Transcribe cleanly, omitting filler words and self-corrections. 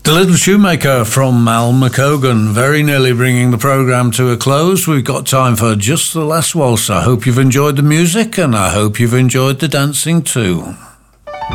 The Little Shoemaker from Mal McCogan, very nearly bringing the programme to a close. We've got time for just the last waltz. I hope you've enjoyed the music and I hope you've enjoyed the dancing too.